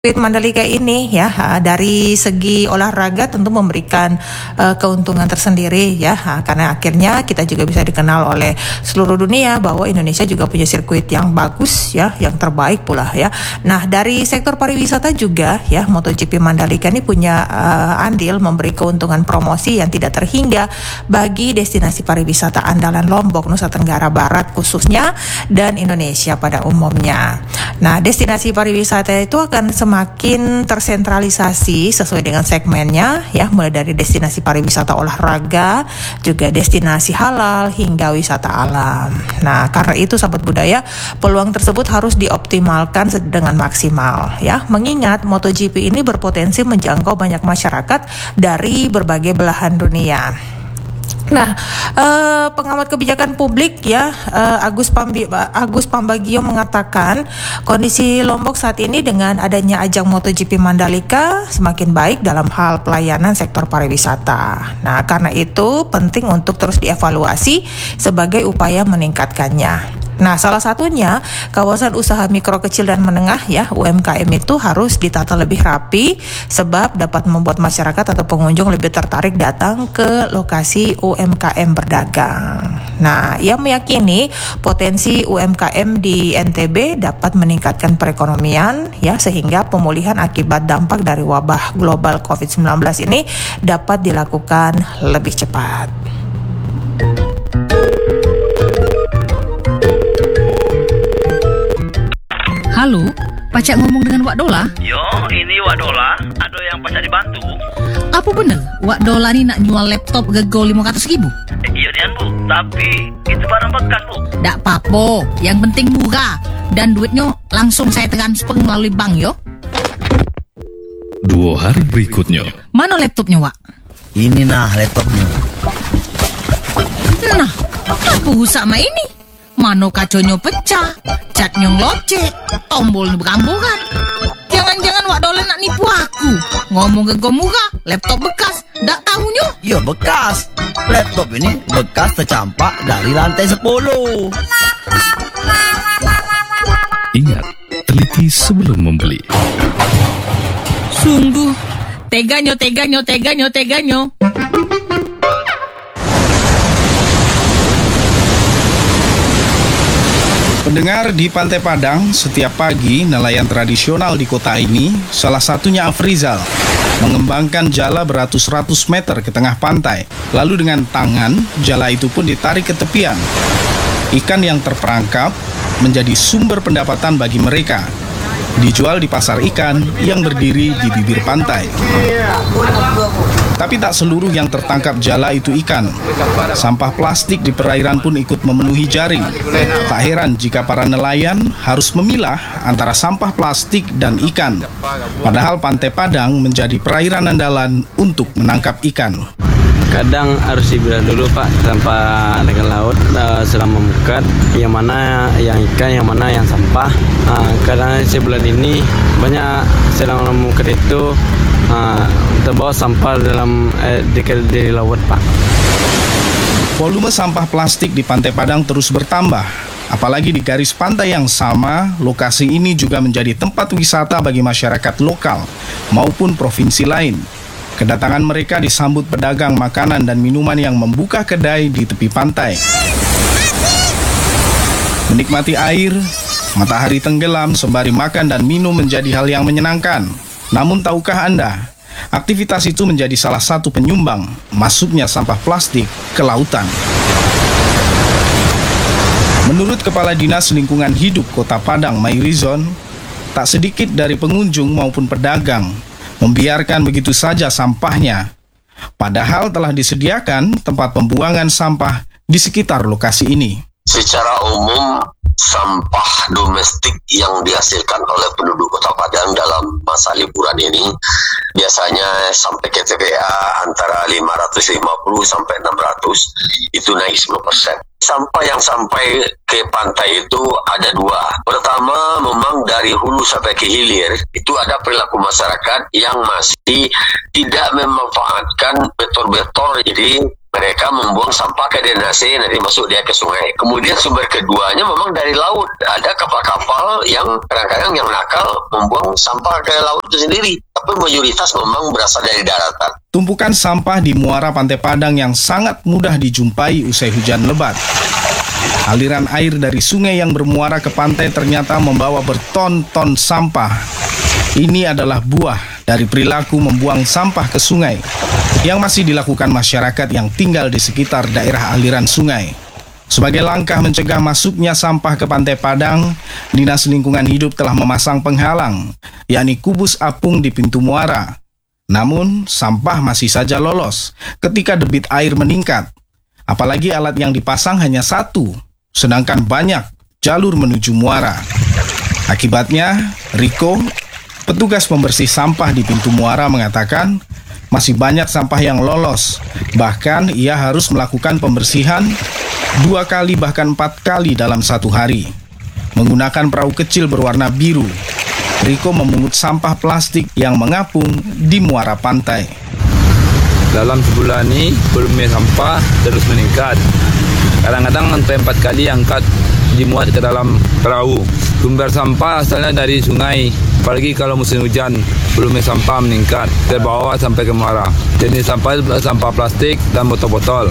Sirkuit Mandalika ini ya dari segi olahraga tentu memberikan keuntungan tersendiri ya karena akhirnya kita juga bisa dikenal oleh seluruh dunia bahwa Indonesia juga punya sirkuit yang bagus ya, yang terbaik pula ya. Nah, dari sektor pariwisata juga ya MotoGP Mandalika ini punya andil memberi keuntungan promosi yang tidak terhingga bagi destinasi pariwisata andalan Lombok, Nusa Tenggara Barat khususnya dan Indonesia pada umumnya. Nah, destinasi pariwisata itu akan semakin tersentralisasi sesuai dengan segmennya ya, mulai dari destinasi pariwisata olahraga, juga destinasi halal hingga wisata alam. Nah, karena itu sahabat budaya, peluang tersebut harus dioptimalkan dengan maksimal ya, mengingat MotoGP ini berpotensi menjangkau banyak masyarakat dari berbagai belahan dunia. Nah, pengamat kebijakan publik ya Agus Pambagio mengatakan kondisi Lombok saat ini dengan adanya ajang MotoGP Mandalika semakin baik dalam hal pelayanan sektor pariwisata. Nah, karena itu penting untuk terus dievaluasi sebagai upaya meningkatkannya. Nah, salah satunya kawasan usaha mikro kecil dan menengah ya UMKM itu harus ditata lebih rapi sebab dapat membuat masyarakat atau pengunjung lebih tertarik datang ke lokasi UMKM berdagang. Nah, ia meyakini potensi UMKM di NTB dapat meningkatkan perekonomian ya sehingga pemulihan akibat dampak dari wabah global COVID-19 ini dapat dilakukan lebih cepat. Halo, Pacak ngomong dengan Wak Dola? Yo, ini Wak Dola. Ada yang Pacak dibantu? Apa bener Wak Dola ni nak jual laptop gego 500 ribu? Iya Dian Bu, tapi itu barang bekas Bu. Tak apa-apa, yang penting murah. Dan duitnya langsung saya transfer melalui bank yo. 2 hari berikutnya. Mana laptopnya Wak? Ini nah laptopnya. Nah, apa rusak sama ini? Mano kaconya pecah, catnya ngelocek, tombolnya beramburan. Jangan-jangan Wak Dola nak nipu aku. Ngomong ke murah, laptop bekas, dak tahunya? Ya bekas. Laptop ini bekas tercampak dari lantai 10. Ingat, teliti sebelum membeli. Sungguh, teganya. Pendengar di Pantai Padang, setiap pagi nelayan tradisional di kota ini, salah satunya Afrizal, mengembangkan jala beratus-ratus meter ke tengah pantai. Lalu dengan tangan, jala itu pun ditarik ke tepian. Ikan yang terperangkap menjadi sumber pendapatan bagi mereka. Dijual di pasar ikan yang berdiri di bibir pantai. Tapi tak seluruh yang tertangkap jala itu ikan. Sampah plastik di perairan pun ikut memenuhi jaring. Tak heran jika para nelayan harus memilah antara sampah plastik dan ikan. Padahal Pantai Padang menjadi perairan andalan untuk menangkap ikan. Kadang harus dibelah dulu Pak sampah dengan laut selama memukat, yang mana yang ikan, yang mana yang sampah. Kadang sebulan ini banyak selama memukat itu terbawa sampah dalam di laut Pak. Volume sampah plastik di Pantai Padang terus bertambah. Apalagi di garis pantai yang sama, lokasi ini juga menjadi tempat wisata bagi masyarakat lokal maupun provinsi lain. Kedatangan mereka disambut pedagang makanan dan minuman yang membuka kedai di tepi pantai. Menikmati air, matahari tenggelam sembari makan dan minum menjadi hal yang menyenangkan. Namun tahukah Anda, aktivitas itu menjadi salah satu penyumbang masuknya sampah plastik ke lautan. Menurut Kepala Dinas Lingkungan Hidup Kota Padang, Mairizon, tak sedikit dari pengunjung maupun pedagang membiarkan begitu saja sampahnya. Padahal telah disediakan tempat pembuangan sampah di sekitar lokasi ini. Secara umum, sampah domestik yang dihasilkan oleh penduduk Kota Padang dalam masa liburan ini biasanya sampai ke TPA antara 550 sampai 600, itu naik 10%. Sampah yang sampai ke pantai itu ada 2. Pertama, memang dari hulu sampai ke hilir, itu ada perilaku masyarakat yang masih tidak memanfaatkan betor-betor. Jadi Mereka membuang sampah ke drainase, nanti masuk dia ke sungai. Kemudian sumber keduanya memang dari laut. Ada kapal-kapal yang kadang-kadang yang nakal membuang sampah ke laut itu sendiri. Tapi mayoritas memang berasal dari daratan. Tumpukan sampah di muara Pantai Padang yang sangat mudah dijumpai usai hujan lebat. Aliran air dari sungai yang bermuara ke pantai ternyata membawa berton-ton sampah. Ini adalah buah dari perilaku membuang sampah ke sungai yang masih dilakukan masyarakat yang tinggal di sekitar daerah aliran sungai. Sebagai langkah mencegah masuknya sampah ke Pantai Padang, Dinas Lingkungan Hidup telah memasang penghalang, yakni kubus apung di pintu muara. Namun, sampah masih saja lolos ketika debit air meningkat. Apalagi alat yang dipasang hanya satu, sedangkan banyak jalur menuju muara. Akibatnya, Riko, petugas pembersih sampah di pintu muara, mengatakan masih banyak sampah yang lolos. Bahkan ia harus melakukan pembersihan 2 kali bahkan 4 kali dalam satu hari. Menggunakan perahu kecil berwarna biru, Riko memungut sampah plastik yang mengapung di muara pantai. Dalam sebulan ini volume sampah terus meningkat. Kadang-kadang sampai 4 kali angkat dimuat ke dalam perahu. Sumber sampah asalnya dari sungai. Apalagi kalau musim hujan, volume sampah meningkat, terbawa sampai ke muara. Jenis sampah itu sampah plastik dan botol-botol.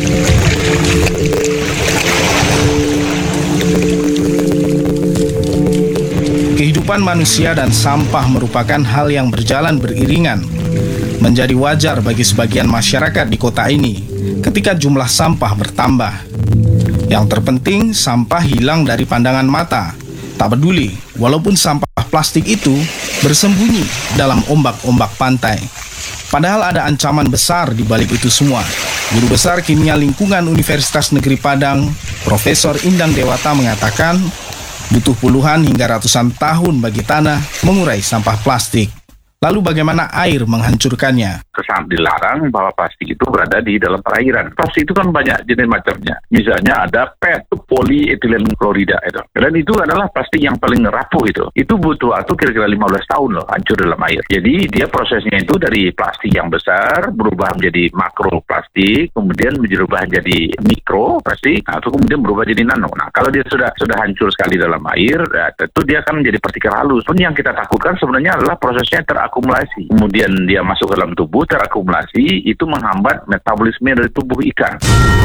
Kehidupan manusia dan sampah merupakan hal yang berjalan beriringan. Menjadi wajar bagi sebagian masyarakat di kota ini ketika jumlah sampah bertambah. Yang terpenting, sampah hilang dari pandangan mata. Tak peduli, walaupun sampah plastik itu bersembunyi dalam ombak-ombak pantai. Padahal ada ancaman besar di balik itu semua. Guru Besar Kimia Lingkungan Universitas Negeri Padang, Profesor Indang Dewata, mengatakan butuh puluhan hingga ratusan tahun bagi tanah mengurai sampah plastik. Lalu bagaimana air menghancurkannya? Sangat dilarang bahwa plastik itu berada di dalam perairan. Plastik itu kan banyak jenis macamnya. Misalnya ada PET, polyethylene klorida itu. Dan itu adalah plastik yang paling rapuh itu. Itu butuh waktu kira-kira 15 tahun loh hancur dalam air. Jadi dia prosesnya itu dari plastik yang besar berubah menjadi makroplastik, kemudian berubah jadi mikroplastik, atau kemudian berubah jadi nano. Nah, kalau dia sudah hancur sekali dalam air, ya, tentu dia akan menjadi partikel halus. Pun yang kita takutkan sebenarnya adalah prosesnya terakumulasi. Kemudian dia masuk ke dalam tubuh, terakumulasi, itu menghambat metabolisme dari tubuh ikan.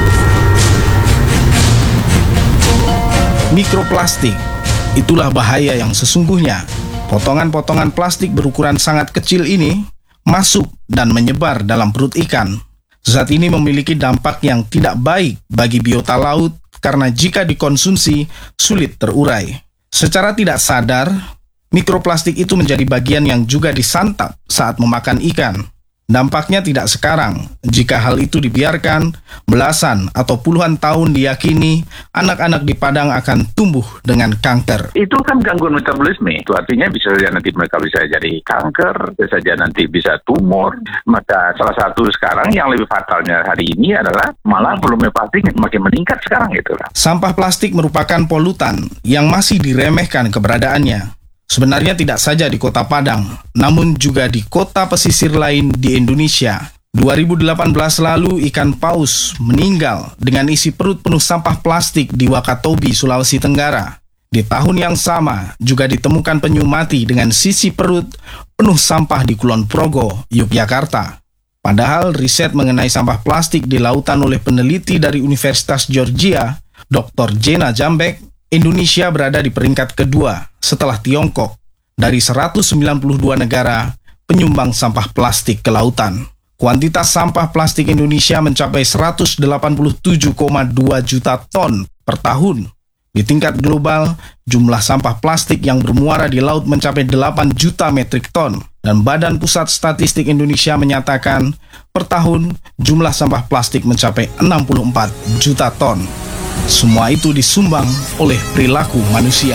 Mikroplastik, itulah bahaya yang sesungguhnya. Potongan-potongan plastik berukuran sangat kecil ini masuk dan menyebar dalam perut ikan. Zat ini memiliki dampak yang tidak baik bagi biota laut karena jika dikonsumsi sulit terurai. Secara tidak sadar, mikroplastik itu menjadi bagian yang juga disantap saat memakan ikan. Dampaknya tidak sekarang. Jika hal itu dibiarkan, belasan atau puluhan tahun diyakini anak-anak di Padang akan tumbuh dengan kanker. Itu kan gangguan metabolisme. Itu artinya bisa saja nanti mereka bisa jadi kanker, bisa saja nanti bisa tumor. Maka salah satu sekarang yang lebih fatalnya hari ini adalah malah volume plastik makin meningkat sekarang gitu. Sampah plastik merupakan polutan yang masih diremehkan keberadaannya. Sebenarnya tidak saja di Kota Padang, namun juga di kota pesisir lain di Indonesia. 2018 lalu ikan paus meninggal dengan isi perut penuh sampah plastik di Wakatobi, Sulawesi Tenggara. Di tahun yang sama juga ditemukan penyu mati dengan sisi perut penuh sampah di Kulon Progo, Yogyakarta. Padahal riset mengenai sampah plastik di lautan oleh peneliti dari Universitas Georgia, Dr. Jena Jambek, Indonesia berada di peringkat kedua setelah Tiongkok dari 192 negara penyumbang sampah plastik ke lautan. Kuantitas sampah plastik Indonesia mencapai 187,2 juta ton per tahun. Di tingkat global, jumlah sampah plastik yang bermuara di laut mencapai 8 juta metrik ton. Dan Badan Pusat Statistik Indonesia menyatakan per tahun jumlah sampah plastik mencapai 64 juta ton. Semua itu disumbang oleh perilaku manusia.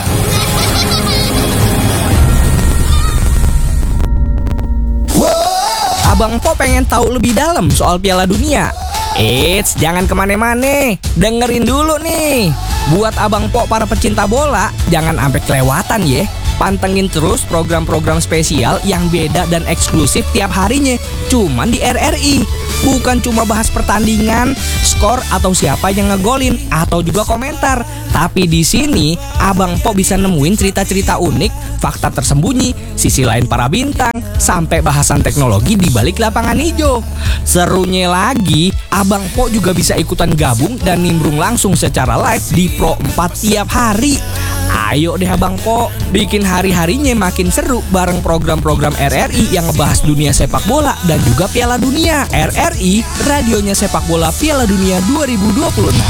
Abang Po pengen tahu lebih dalam soal Piala Dunia. Eits, jangan kemana-mana. Dengerin dulu nih. Buat Abang Po para pecinta bola, jangan sampai kelewatan ya. Pantengin terus program-program spesial yang beda dan eksklusif tiap harinya, cuman di RRI. Bukan cuma bahas pertandingan, skor atau siapa yang ngegolin atau juga komentar. Tapi di sini Abang Po bisa nemuin cerita-cerita unik, fakta tersembunyi, sisi lain para bintang, sampai bahasan teknologi di balik lapangan hijau. Serunya lagi, Abang Po juga bisa ikutan gabung dan nimbrung langsung secara live di Pro 4 tiap hari. Ayo deh Abang Po, bikin hari-harinya makin seru bareng program-program RRI yang ngebahas dunia sepak bola dan juga Piala Dunia. RRI, radionya sepak bola Piala Dunia 2026.